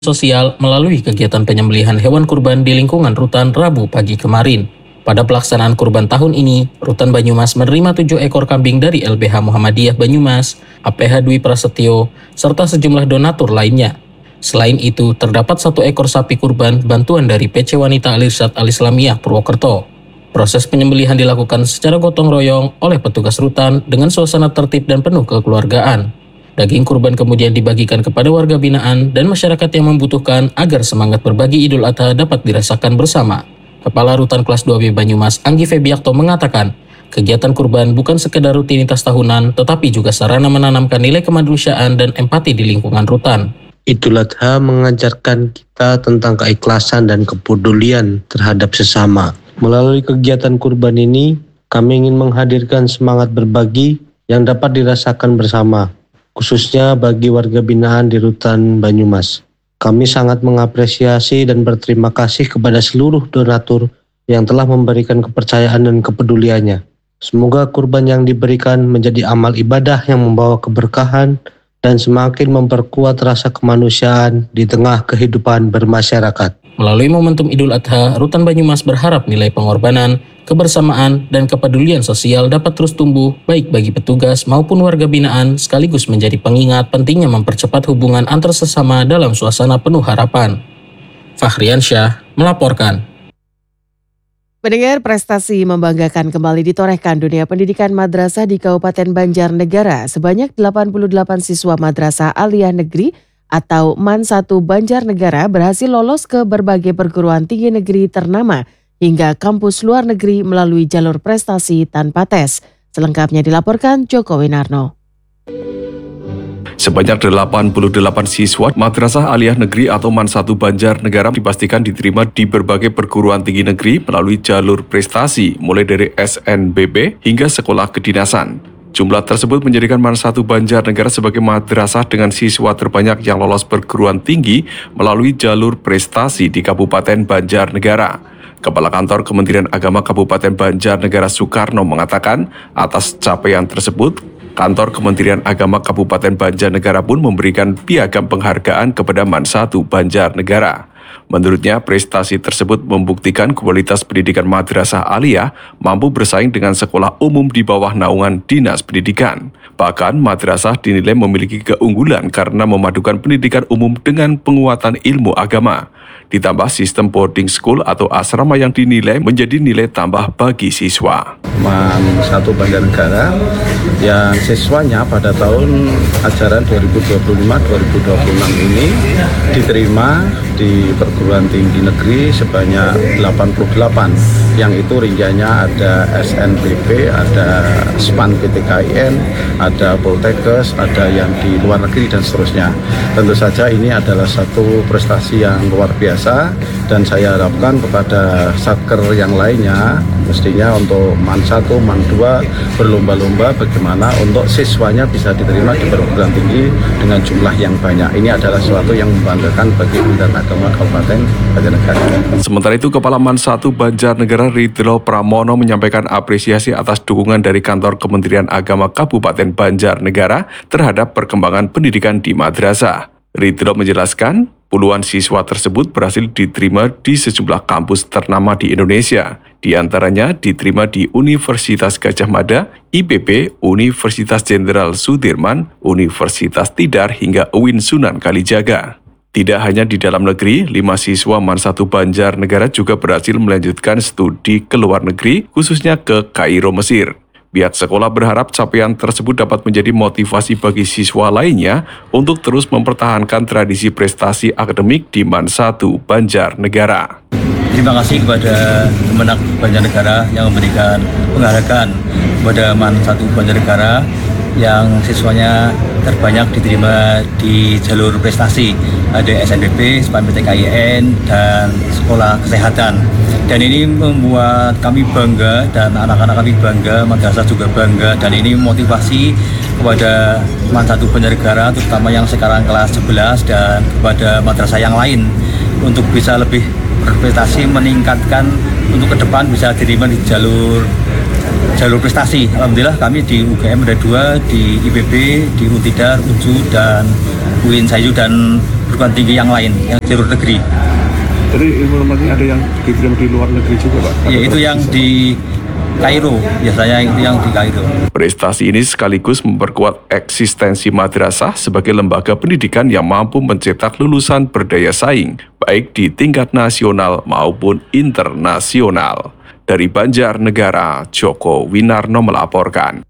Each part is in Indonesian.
sosial melalui kegiatan penyembelihan hewan kurban di lingkungan Rutan Rabu pagi kemarin. Pada pelaksanaan kurban tahun ini, Rutan Banyumas menerima 7 ekor kambing dari LBH Muhammadiyah Banyumas, APH Dwi Prasetyo, serta sejumlah donatur lainnya. Selain itu, terdapat 1 ekor sapi kurban bantuan dari PC Wanita Al-Irsyad Al-Islamiyah Purwokerto. Proses penyembelihan dilakukan secara gotong royong oleh petugas rutan dengan suasana tertib dan penuh kekeluargaan. Daging kurban kemudian dibagikan kepada warga binaan dan masyarakat yang membutuhkan agar semangat berbagi Idul Adha dapat dirasakan bersama. Kepala Rutan Kelas 2B Banyumas, Anggi Febiakto mengatakan, kegiatan kurban bukan sekedar rutinitas tahunan, tetapi juga sarana menanamkan nilai kemanusiaan dan empati di lingkungan rutan. Idul Adha mengajarkan kita tentang keikhlasan dan kepedulian terhadap sesama. Melalui kegiatan kurban ini, kami ingin menghadirkan semangat berbagi yang dapat dirasakan bersama, khususnya bagi warga binaan di Rutan Banyumas. Kami sangat mengapresiasi dan berterima kasih kepada seluruh donatur yang telah memberikan kepercayaan dan kepeduliannya. Semoga kurban yang diberikan menjadi amal ibadah yang membawa keberkahan dan semakin memperkuat rasa kemanusiaan di tengah kehidupan bermasyarakat. Melalui momentum Idul Adha, Rutan Banyumas berharap nilai pengorbanan, kebersamaan, dan kepedulian sosial dapat terus tumbuh baik bagi petugas maupun warga binaan, sekaligus menjadi pengingat pentingnya mempercepat hubungan antar sesama dalam suasana penuh harapan. Fahriansyah melaporkan. Pendengar, prestasi membanggakan kembali ditorehkan dunia pendidikan madrasah di Kabupaten Banjarnegara. Sebanyak 88 siswa Madrasah Aliyah Negeri atau MAN 1 Banjarnegara berhasil lolos ke berbagai perguruan tinggi negeri ternama hingga kampus luar negeri melalui jalur prestasi tanpa tes. Selengkapnya dilaporkan Joko Winarno. Sebanyak 88 siswa Madrasah Aliyah Negeri atau MAN 1 Banjarnegara dipastikan diterima di berbagai perguruan tinggi negeri melalui jalur prestasi, mulai dari SNBB hingga sekolah kedinasan. Jumlah tersebut menjadikan MAN 1 Banjarnegara sebagai madrasah dengan siswa terbanyak yang lolos perguruan tinggi melalui jalur prestasi di Kabupaten Banjarnegara. Kepala Kantor Kementerian Agama Kabupaten Banjarnegara Soekarno mengatakan, atas capaian tersebut, Kantor Kementerian Agama Kabupaten Banjarnegara pun memberikan piagam penghargaan kepada MAN 1 Banjarnegara. Menurutnya, prestasi tersebut membuktikan kualitas pendidikan Madrasah Aliyah mampu bersaing dengan sekolah umum di bawah naungan Dinas Pendidikan. Bahkan, madrasah dinilai memiliki keunggulan karena memadukan pendidikan umum dengan penguatan ilmu agama. Ditambah sistem boarding school atau asrama yang dinilai menjadi nilai tambah bagi siswa. MAN 1 Banjarnegara yang siswanya pada tahun ajaran 2025-2026 ini diterima di perguruan tinggi negeri sebanyak 88, yang itu rinciannya ada SNBP, ada SPAN PTKIN, ada Poltekkes, ada yang di luar negeri dan seterusnya. Tentu saja ini adalah satu prestasi yang luar biasa dan saya harapkan kepada satker yang lainnya mestinya untuk MAN 1, MAN 2 berlomba-lomba bagaimana untuk siswanya bisa diterima di perguruan tinggi dengan jumlah yang banyak. Ini adalah sesuatu yang membanggakan bagi Kementerian Agama Kabupaten Banjarnegara. Sementara itu, Kepala MAN 1 Banjarnegara Ridlo Pramono menyampaikan apresiasi atas dukungan dari Kantor Kementerian Agama Kabupaten Banjarnegara terhadap perkembangan pendidikan di madrasah. Ridlo menjelaskan, puluhan siswa tersebut berhasil diterima di sejumlah kampus ternama di Indonesia. Di antaranya diterima di Universitas Gadjah Mada, IPB, Universitas Jenderal Sudirman, Universitas Tidar hingga UIN Sunan Kalijaga. Tidak hanya di dalam negeri, 5 siswa MAN 1 Banjarnegara juga berhasil melanjutkan studi ke luar negeri, khususnya ke Kairo, Mesir. Pihak sekolah berharap capaian tersebut dapat menjadi motivasi bagi siswa lainnya untuk terus mempertahankan tradisi prestasi akademik di MAN 1 Banjarnegara. Terima kasih kepada Kemenak Banjarnegara yang memberikan penghargaan kepada MAN 1 Banjarnegara yang siswanya terbanyak diterima di jalur prestasi. Ada SNBP, SPAN PTKIN, dan sekolah kesehatan. Dan ini membuat kami bangga dan anak-anak kami bangga, madrasah juga bangga, dan ini motivasi kepada MAN 1 Banjarnegara terutama yang sekarang kelas 11 dan kepada madrasah yang lain untuk bisa lebih berprestasi, meningkatkan untuk ke depan bisa diterima di jalur prestasi. Alhamdulillah kami di UGM ada 2, di IPB, di Untidar, UNJU, dan UIN Sayu, dan perguruan tinggi yang lain, yang jalur negeri. Jadi informasinya ada yang dikirim di luar negeri juga, Pak? Ya, itu yang di Kairo, biasanya itu yang di Kairo. Prestasi ini sekaligus memperkuat eksistensi madrasah sebagai lembaga pendidikan yang mampu mencetak lulusan berdaya saing, baik di tingkat nasional maupun internasional. Dari Banjarnegara, Joko Winarno melaporkan.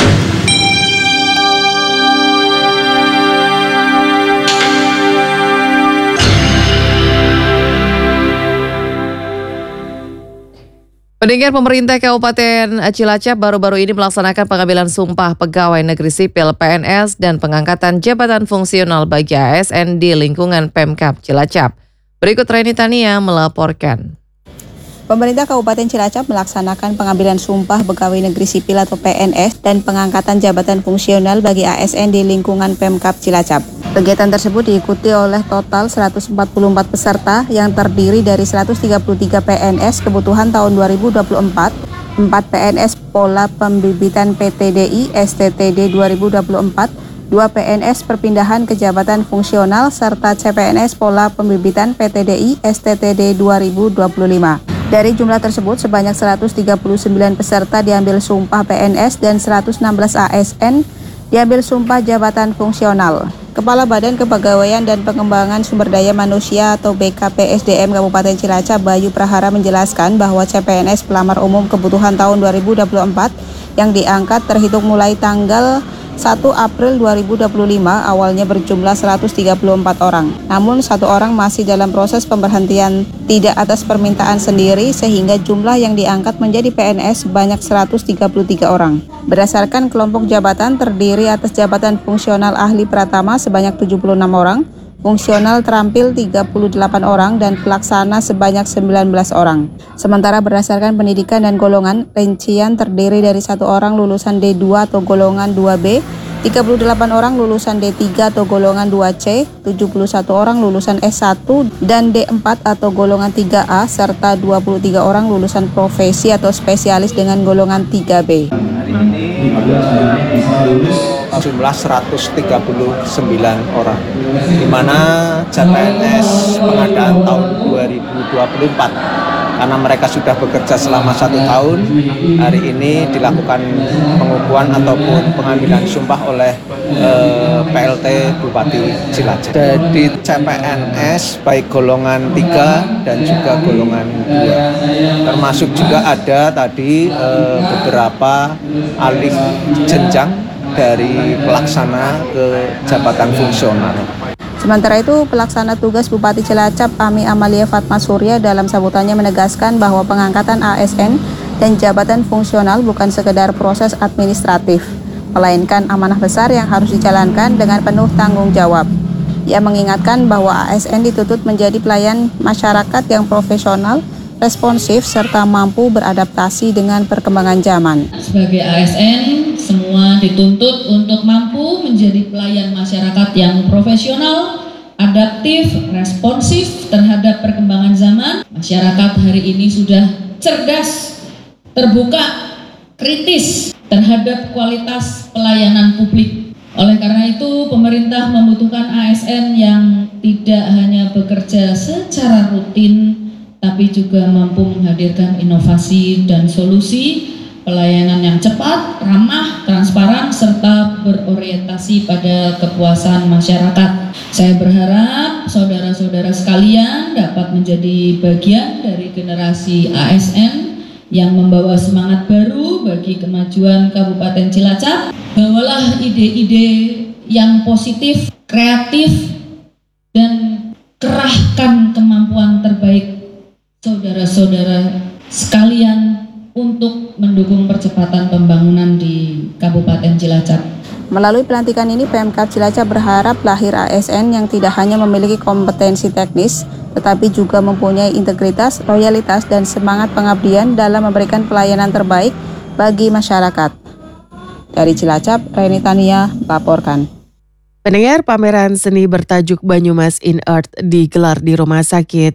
Pendengar, pemerintah Kabupaten Cilacap baru-baru ini melaksanakan pengambilan sumpah pegawai negeri sipil PNS dan pengangkatan jabatan fungsional bagi ASN di lingkungan Pemkab Cilacap. Berikut Reni Tania melaporkan. Pemerintah Kabupaten Cilacap melaksanakan pengambilan sumpah pegawai negeri sipil atau PNS dan pengangkatan jabatan fungsional bagi ASN di lingkungan Pemkab Cilacap. Kegiatan tersebut diikuti oleh total 144 peserta yang terdiri dari 133 PNS kebutuhan tahun 2024, 4 PNS pola pembibitan PTDI STTD 2024, 2 PNS perpindahan ke jabatan fungsional serta CPNS pola pembibitan PTDI STTD 2025. Dari jumlah tersebut, sebanyak 139 peserta diambil sumpah PNS dan 116 ASN diambil sumpah jabatan fungsional. Kepala Badan Kepegawaian dan Pengembangan Sumber Daya Manusia atau BKPSDM Kabupaten Cilacap, Bayu Prahara menjelaskan bahwa CPNS pelamar umum kebutuhan tahun 2024 yang diangkat terhitung mulai tanggal 1 April 2025 awalnya berjumlah 134 orang. Namun 1 orang masih dalam proses pemberhentian tidak atas permintaan sendiri sehingga jumlah yang diangkat menjadi PNS sebanyak 133 orang. Berdasarkan kelompok jabatan terdiri atas jabatan fungsional ahli pratama sebanyak 76 orang, fungsional terampil 38 orang dan pelaksana sebanyak 19 orang. Sementara berdasarkan pendidikan dan golongan, rincian terdiri dari 1 orang lulusan D2 atau golongan 2B, 38 orang lulusan D3 atau golongan 2C, 71 orang lulusan S1 dan D4 atau golongan 3A, serta 23 orang lulusan profesi atau spesialis dengan golongan 3B. Jumlah 139 orang, di mana CPNS pengadaan tahun 2024 karena mereka sudah bekerja selama 1 tahun. Hari ini dilakukan pengukuhan ataupun pengambilan sumpah oleh PLT Bupati Cilacap. Jadi CPNS baik golongan 3 dan juga golongan 2, termasuk juga ada tadi beberapa alih jenjang dari pelaksana ke jabatan fungsional. Sementara itu, pelaksana tugas Bupati Cilacap Ami Amalia Fatma Surya dalam sambutannya menegaskan bahwa pengangkatan ASN dan jabatan fungsional bukan sekedar proses administratif, melainkan amanah besar yang harus dijalankan dengan penuh tanggung jawab. Ia mengingatkan bahwa ASN dituntut menjadi pelayan masyarakat yang profesional, responsif, serta mampu beradaptasi dengan perkembangan zaman. Sebagai ASN, semua dituntut untuk mampu menjadi pelayan masyarakat yang profesional, adaptif, responsif terhadap perkembangan zaman. Masyarakat hari ini sudah cerdas, terbuka, kritis terhadap kualitas pelayanan publik. Oleh karena itu, pemerintah membutuhkan ASN yang tidak hanya bekerja secara rutin, tapi juga mampu menghadirkan inovasi dan solusi, pelayanan yang cepat, ramah, transparan, serta berorientasi pada kepuasan masyarakat. Saya berharap saudara-saudara sekalian dapat menjadi bagian dari generasi ASN yang membawa semangat baru bagi kemajuan Kabupaten Cilacap. Bawalah ide-ide yang positif, kreatif, dan kerahkan kemampuan terbaik saudara-saudara sekalian untuk mendukung percepatan pembangunan di Kabupaten Cilacap. Melalui pelantikan ini, Pemkab Cilacap berharap lahir ASN yang tidak hanya memiliki kompetensi teknis, tetapi juga mempunyai integritas, loyalitas, dan semangat pengabdian dalam memberikan pelayanan terbaik bagi masyarakat. Dari Cilacap, Reni Tania melaporkan. Pendengar, pameran seni bertajuk Banyumas in Art digelar di Rumah Sakit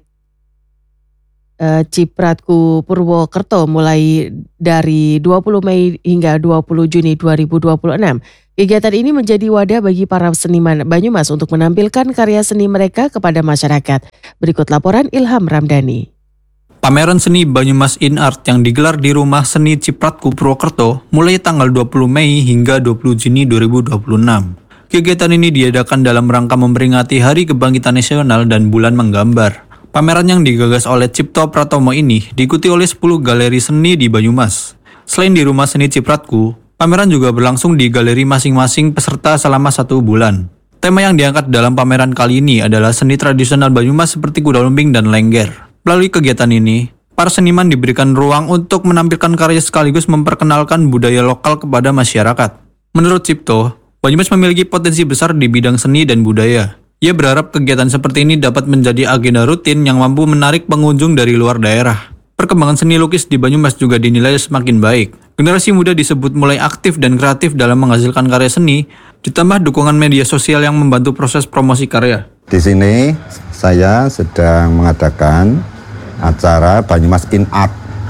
Cipratku Purwokerto mulai dari 20 Mei hingga 20 Juni 2026. Kegiatan ini menjadi wadah bagi para seniman Banyumas untuk menampilkan karya seni mereka kepada masyarakat. Berikut laporan Ilham Ramdhani. Pameran seni Banyumas In Art yang digelar di Rumah Seni Cipratku, Purwokerto mulai tanggal 20 Mei hingga 20 Juni 2026. Kegiatan ini diadakan dalam rangka memperingati Hari Kebangkitan Nasional dan Bulan Menggambar. Pameran yang digagas oleh Cipto Pratomo ini diikuti oleh 10 galeri seni di Banyumas. Selain di Rumah Seni Cipratku, pameran juga berlangsung di galeri masing-masing peserta selama 1 bulan. Tema yang diangkat dalam pameran kali ini adalah seni tradisional Banyumas seperti kuda lumping dan lengger. Melalui kegiatan ini, para seniman diberikan ruang untuk menampilkan karya sekaligus memperkenalkan budaya lokal kepada masyarakat. Menurut Cipto, Banyumas memiliki potensi besar di bidang seni dan budaya. Ia berharap kegiatan seperti ini dapat menjadi agenda rutin yang mampu menarik pengunjung dari luar daerah. Perkembangan seni lukis di Banyumas juga dinilai semakin baik. Generasi muda disebut mulai aktif dan kreatif dalam menghasilkan karya seni, ditambah dukungan media sosial yang membantu proses promosi karya. Di sini saya sedang mengadakan acara Banyumas In Art.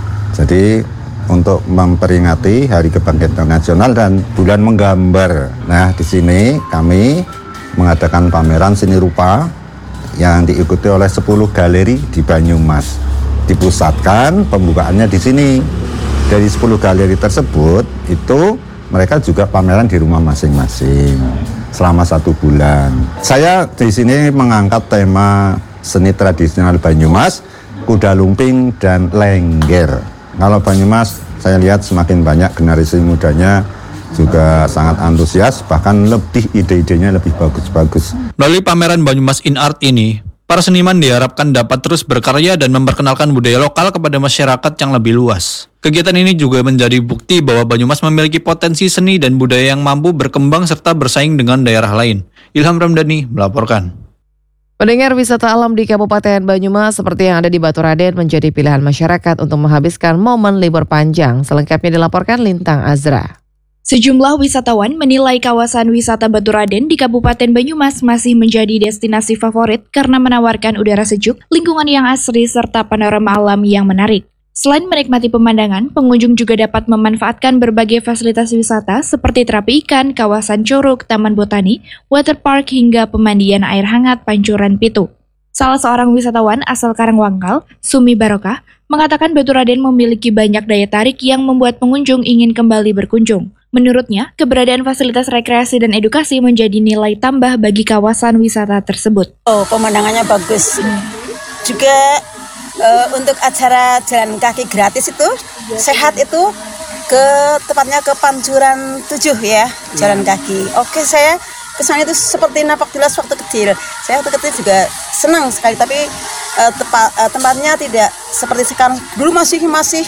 Jadi untuk memperingati Hari Kebangkitan Nasional dan Bulan Menggambar. Nah, di sini kami mengadakan pameran seni rupa yang diikuti oleh 10 galeri di Banyumas. Dipusatkan pembukaannya di sini. Dari 10 galeri tersebut itu mereka juga pameran di rumah masing-masing selama 1 bulan. Saya di sini mengangkat tema seni tradisional Banyumas, kuda lumping dan lengger. Kalau Banyumas saya lihat semakin banyak generasi mudanya juga sangat antusias, bahkan lebih ide-idenya lebih bagus-bagus. Melalui pameran Banyumas In Art ini, para seniman diharapkan dapat terus berkarya dan memperkenalkan budaya lokal kepada masyarakat yang lebih luas. Kegiatan ini juga menjadi bukti bahwa Banyumas memiliki potensi seni dan budaya yang mampu berkembang serta bersaing dengan daerah lain. Ilham Ramdhani melaporkan. Pendengar, wisata alam di Kabupaten Banyumas seperti yang ada di Baturaden menjadi pilihan masyarakat untuk menghabiskan momen libur panjang. Selengkapnya dilaporkan Lintang Azra. Sejumlah wisatawan menilai kawasan wisata Baturaden di Kabupaten Banyumas masih menjadi destinasi favorit karena menawarkan udara sejuk, lingkungan yang asri, serta panorama alam yang menarik. Selain menikmati pemandangan, pengunjung juga dapat memanfaatkan berbagai fasilitas wisata seperti terapi ikan, kawasan curug, taman botani, waterpark, hingga pemandian air hangat Pancuran Pitu. Salah seorang wisatawan asal Karangwangkal, Sumi Barokah, mengatakan Baturaden memiliki banyak daya tarik yang membuat pengunjung ingin kembali berkunjung. Menurutnya, keberadaan fasilitas rekreasi dan edukasi menjadi nilai tambah bagi kawasan wisata tersebut. Pemandangannya bagus. Juga untuk acara jalan kaki gratis itu, sehat itu, tepatnya ke Pancuran 7 ya, jalan kaki. Oke, saya kesana itu seperti napak tilas waktu kecil. Saya waktu kecil juga senang sekali, tapi tempatnya tidak seperti sekarang. Dulu masih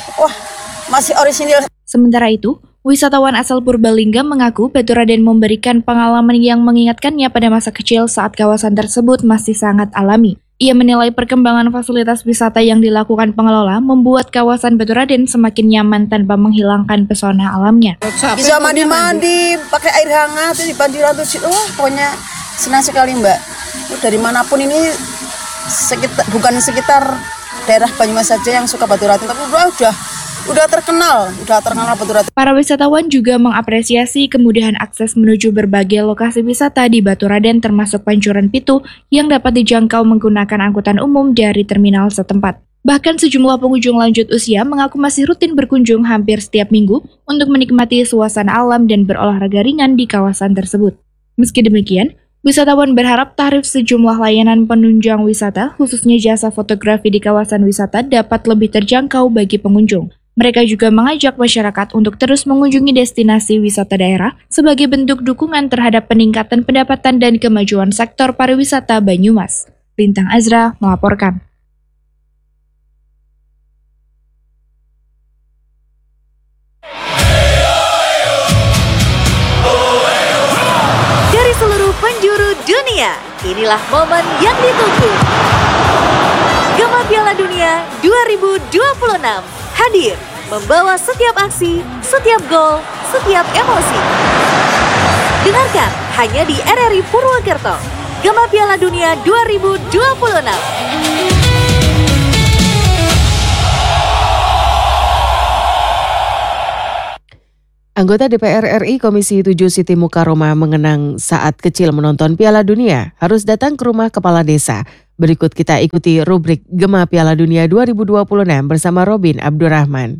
orisinil. Sementara itu, wisatawan asal Purbalingga mengaku Baturaden memberikan pengalaman yang mengingatkannya pada masa kecil saat kawasan tersebut masih sangat alami. Ia menilai perkembangan fasilitas wisata yang dilakukan pengelola membuat kawasan Baturaden semakin nyaman tanpa menghilangkan pesona alamnya. Bisa mandi-mandi, pakai air hangat, di bandiran tuh, pokoknya senang sekali Mbak. Dari manapun ini, bukan sekitar daerah Banyumas saja yang suka Baturaden, tapi udah terkenal Baturaden. Para wisatawan juga mengapresiasi kemudahan akses menuju berbagai lokasi wisata di Baturaden termasuk Pancuran Pitu yang dapat dijangkau menggunakan angkutan umum dari terminal setempat. Bahkan sejumlah pengunjung lanjut usia mengaku masih rutin berkunjung hampir setiap minggu untuk menikmati suasana alam dan berolahraga ringan di kawasan tersebut. Meski demikian, wisatawan berharap tarif sejumlah layanan penunjang wisata, khususnya jasa fotografi di kawasan wisata, dapat lebih terjangkau bagi pengunjung. Mereka juga mengajak masyarakat untuk terus mengunjungi destinasi wisata daerah sebagai bentuk dukungan terhadap peningkatan pendapatan dan kemajuan sektor pariwisata Banyumas. Lintang Azra melaporkan. Dari seluruh penjuru dunia, inilah momen yang ditunggu. Gema Piala Dunia 2026 hadir membawa setiap aksi, setiap gol, setiap emosi. Dengarkan hanya di RRI Purwokerto. Gema Piala Dunia 2026. Anggota DPR RI Komisi 7 Siti Mukaroma mengenang saat kecil menonton Piala Dunia harus datang ke rumah kepala desa. Berikut kita ikuti rubrik Gema Piala Dunia 2026 bersama Robin Abdurrahman.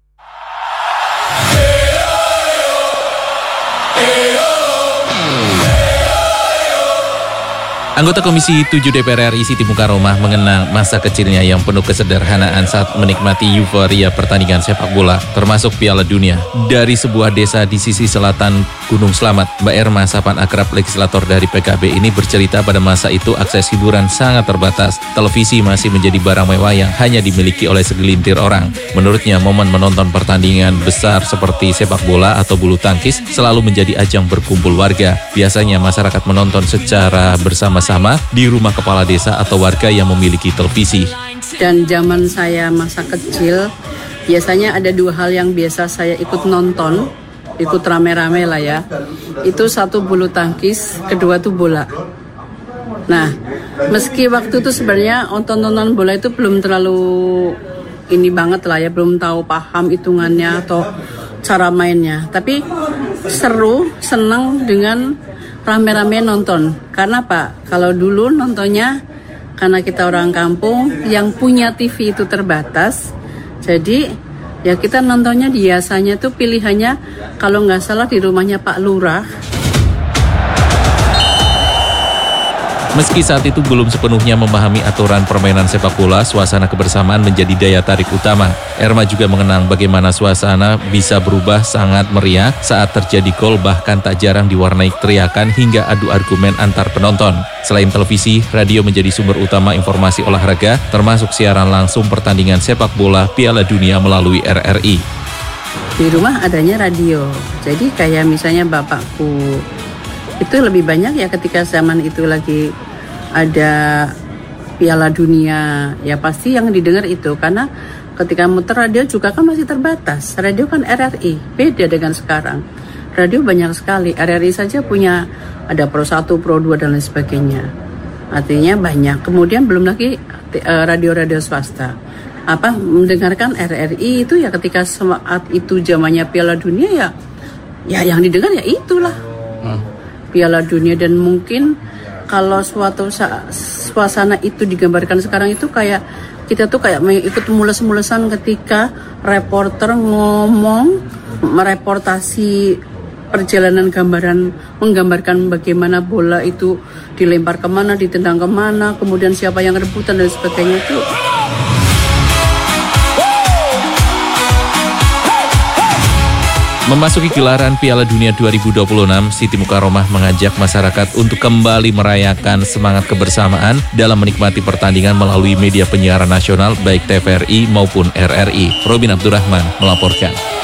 Anggota Komisi 7 DPR RI Siti Mukaroma mengenang masa kecilnya yang penuh kesederhanaan saat menikmati euforia pertandingan sepak bola, termasuk Piala Dunia. Dari sebuah desa di sisi selatan Gunung Slamet, Mbak Erma, sapaan akrab legislator dari PKB ini bercerita pada masa itu akses hiburan sangat terbatas. Televisi masih menjadi barang mewah yang hanya dimiliki oleh segelintir orang. Menurutnya, momen menonton pertandingan besar seperti sepak bola atau bulu tangkis selalu menjadi ajang berkumpul warga. Biasanya masyarakat menonton secara bersama-sama di rumah kepala desa atau warga yang memiliki televisi. Dan zaman saya masa kecil, biasanya ada dua hal yang biasa saya ikut nonton, ikut rame-rame lah ya. Itu satu bulu tangkis, kedua tuh bola. Nah, meski waktu itu sebenarnya nonton bola itu belum terlalu ini banget lah ya, belum tahu paham hitungannya atau cara mainnya. Tapi seru, senang dengan rame-rame nonton. Karena Pak, kalau dulu nontonnya karena kita orang kampung yang punya TV itu terbatas, jadi ya kita nontonnya biasanya tuh pilihannya kalau nggak salah di rumahnya Pak Lurah. Meski saat itu belum sepenuhnya memahami aturan permainan sepak bola, suasana kebersamaan menjadi daya tarik utama. Erma juga mengenang bagaimana suasana bisa berubah sangat meriah saat terjadi gol, bahkan tak jarang diwarnai teriakan hingga adu argumen antar penonton. Selain televisi, radio menjadi sumber utama informasi olahraga, termasuk siaran langsung pertandingan sepak bola Piala Dunia melalui RRI. Di rumah adanya radio, jadi kayak misalnya bapakku itu lebih banyak ya ketika zaman itu lagi ada Piala Dunia, ya pasti yang didengar itu, karena ketika muter radio juga kan masih terbatas. Radio kan RRI, beda dengan sekarang. Radio banyak sekali, RRI saja punya, ada Pro 1, Pro 2 dan lain sebagainya. Artinya banyak. Kemudian belum lagi radio-radio swasta. Mendengarkan RRI itu ya ketika saat itu zamannya Piala Dunia ya yang didengar ya itulah. Piala Dunia. Dan mungkin kalau suatu suasana itu digambarkan sekarang itu kayak kita tuh kayak ikut mules-mulesan ketika reporter ngomong mereportasi perjalanan menggambarkan bagaimana bola itu dilempar kemana, ditendang kemana, kemudian siapa yang rebutan dan sebagainya itu. Memasuki gelaran Piala Dunia 2026, Siti Mukaroma mengajak masyarakat untuk kembali merayakan semangat kebersamaan dalam menikmati pertandingan melalui media penyiaran nasional baik TVRI maupun RRI. Robin Abdurrahman melaporkan.